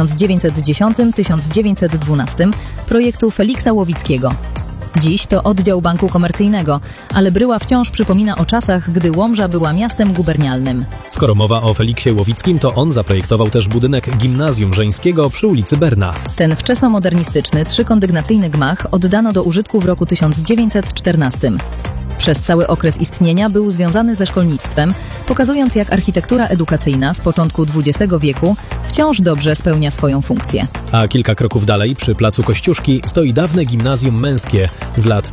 1910–1912 projektu Feliksa Łowickiego. Dziś to oddział banku komercyjnego, ale bryła wciąż przypomina o czasach, gdy Łomża była miastem gubernialnym. Skoro mowa o Feliksie Łowickim, to on zaprojektował też budynek Gimnazjum Żeńskiego przy ulicy Berna. Ten wczesnomodernistyczny, trzykondygnacyjny gmach oddano do użytku w roku 1914. Przez cały okres istnienia był związany ze szkolnictwem, pokazując, jak architektura edukacyjna z początku XX wieku wciąż dobrze spełnia swoją funkcję. A kilka kroków dalej, przy placu Kościuszki, stoi dawne gimnazjum męskie z lat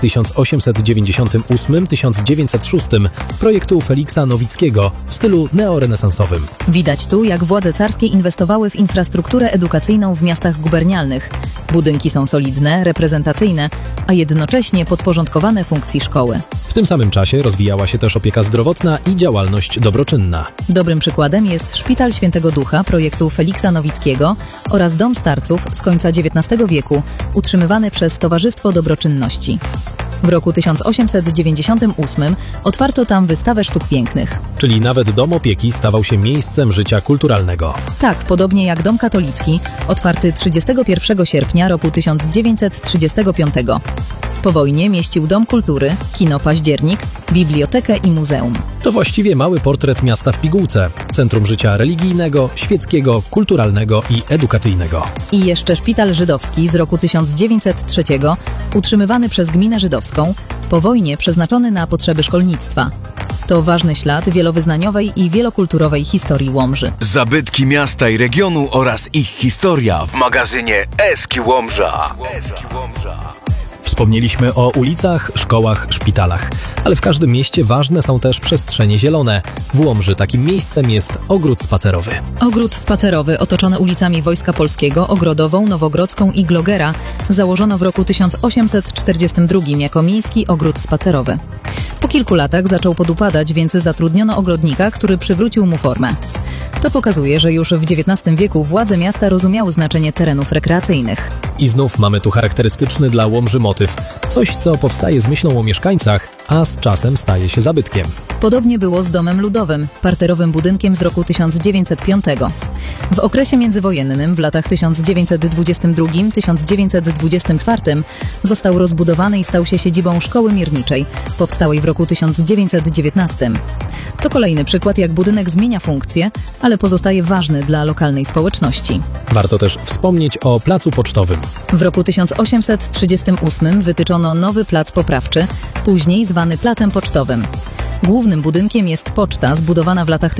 1898–1906 projektu Feliksa Nowickiego w stylu neorenesansowym. Widać tu, jak władze carskie inwestowały w infrastrukturę edukacyjną w miastach gubernialnych. Budynki są solidne, reprezentacyjne, a jednocześnie podporządkowane funkcji szkoły. W tym samym czasie rozwijała się też opieka zdrowotna i działalność dobroczynna. Dobrym przykładem jest Szpital Świętego Ducha projektu Feliksa Nowickiego oraz Dom Starców z końca XIX wieku, utrzymywany przez Towarzystwo Dobroczynności. W roku 1898 otwarto tam wystawę sztuk pięknych. Czyli nawet dom opieki stawał się miejscem życia kulturalnego. Tak, podobnie jak Dom Katolicki, otwarty 31 sierpnia roku 1935. Po wojnie mieścił Dom Kultury, Kino Październik, bibliotekę i muzeum. To właściwie mały portret miasta w pigułce. Centrum życia religijnego, świeckiego, kulturalnego i edukacyjnego. I jeszcze Szpital Żydowski z roku 1903, utrzymywany przez gminę żydowską, po wojnie przeznaczony na potrzeby szkolnictwa. To ważny ślad wielowyznaniowej i wielokulturowej historii Łomży. Zabytki miasta i regionu oraz ich historia w magazynie Eski Łomża. Wspomnieliśmy o ulicach, szkołach, szpitalach, ale w każdym mieście ważne są też przestrzenie zielone. W Łomży takim miejscem jest ogród spacerowy. Ogród spacerowy otoczony ulicami Wojska Polskiego, Ogrodową, Nowogrodzką i Glogera założono w roku 1842 jako miejski ogród spacerowy. Po kilku latach zaczął podupadać, więc zatrudniono ogrodnika, który przywrócił mu formę. To pokazuje, że już w XIX wieku władze miasta rozumiały znaczenie terenów rekreacyjnych. I znów mamy tu charakterystyczny dla Łomży motyw. Coś, co powstaje z myślą o mieszkańcach, a z czasem staje się zabytkiem. Podobnie było z Domem Ludowym, parterowym budynkiem z roku 1905. W okresie międzywojennym w latach 1922–1924 został rozbudowany i stał się siedzibą Szkoły Mierniczej, powstałej w roku 1919. To kolejny przykład, jak budynek zmienia funkcję, ale pozostaje ważny dla lokalnej społeczności. Warto też wspomnieć o Placu Pocztowym. W roku 1838 wytyczono nowy plac poprawczy, później zwany Placem Pocztowym. Głównym budynkiem jest poczta zbudowana w latach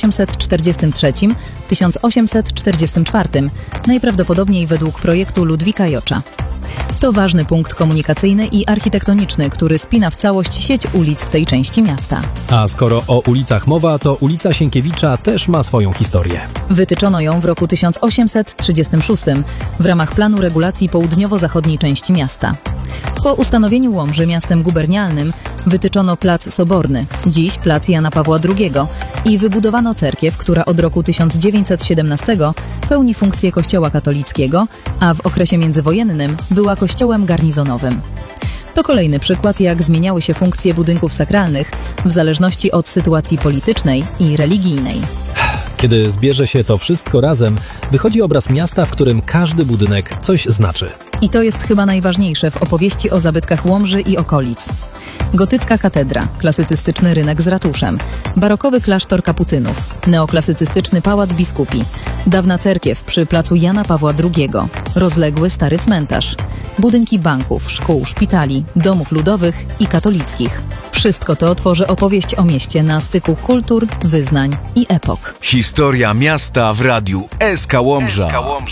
1843–1844, najprawdopodobniej według projektu Ludwika Jocza. To ważny punkt komunikacyjny i architektoniczny, który spina w całość sieć ulic w tej części miasta. A skoro o ulicach mowa, to ulica Sienkiewicza też ma swoją historię. Wytyczono ją w roku 1836 w ramach planu regulacji południowo-zachodniej części miasta. Po ustanowieniu Łomży miastem gubernialnym wytyczono Plac Soborny, dziś Plac Jana Pawła II, i wybudowano cerkiew, która od roku 1917 pełni funkcję kościoła katolickiego, a w okresie międzywojennym była kościołem garnizonowym. To kolejny przykład, jak zmieniały się funkcje budynków sakralnych w zależności od sytuacji politycznej i religijnej. Kiedy zbierze się to wszystko razem, wychodzi obraz miasta, w którym każdy budynek coś znaczy. I to jest chyba najważniejsze w opowieści o zabytkach Łomży i okolic. Gotycka katedra, klasycystyczny rynek z ratuszem, barokowy klasztor kapucynów, neoklasycystyczny pałac biskupi, dawna cerkiew przy placu Jana Pawła II, rozległy stary cmentarz, budynki banków, szkół, szpitali, domów ludowych i katolickich. Wszystko to tworzy opowieść o mieście na styku kultur, wyznań i epok. Historia miasta w radiu SK Łomża.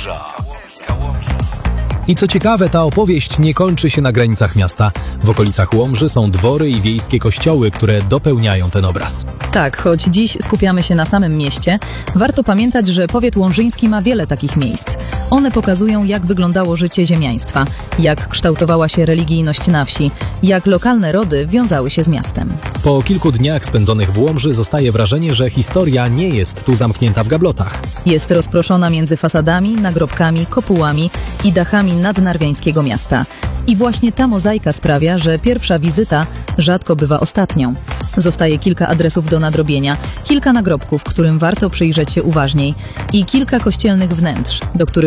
I co ciekawe, ta opowieść nie kończy się na granicach miasta. W okolicach Łomży są dwory i wiejskie kościoły, które dopełniają ten obraz. Tak, choć dziś skupiamy się na samym mieście, warto pamiętać, że powiat łomżyński ma wiele takich miejsc. One pokazują, jak wyglądało życie ziemiaństwa, jak kształtowała się religijność na wsi, jak lokalne rody wiązały się z miastem. Po kilku dniach spędzonych w Łomży zostaje wrażenie, że historia nie jest tu zamknięta w gablotach. Jest rozproszona między fasadami, nagrobkami, kopułami i dachami nadnarwiańskiego miasta. I właśnie ta mozaika sprawia, że pierwsza wizyta rzadko bywa ostatnią. Zostaje kilka adresów do nadrobienia, kilka nagrobków, którym warto przyjrzeć się uważniej, i kilka kościelnych wnętrz, do których